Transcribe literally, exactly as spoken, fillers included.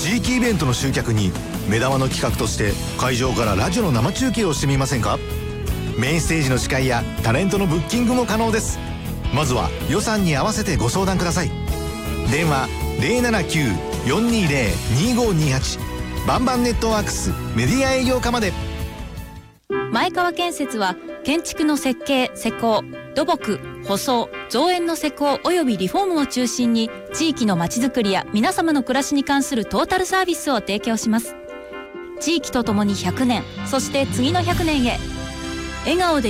地域イベントの集客に目玉の企画として会場からラジオの生中継をしてみませんか？メインステージの司会やタレントのブッキングも可能です。まずは予算に合わせてご相談ください。電話 ゼロななきゅう よんにゼロ にごにはち バンバンネットワークスメディア営業課まで。 前川建設は建築の設計・施工、土木、舗装、造園の施工およびリフォームを中心に地域のまちづくりや皆様の暮らしに関するトータルサービスを提供します。地域とともにひゃくねん、そして次のひゃくねんへ。笑顔で